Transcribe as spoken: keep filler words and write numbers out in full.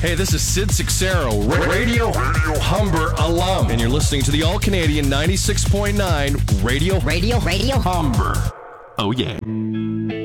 Hey, this is Sid Sixero, Radio, Radio Humber alum, and you're listening to the All-Canadian ninety-six point nine Radio, Radio, Radio Humber. Oh, yeah.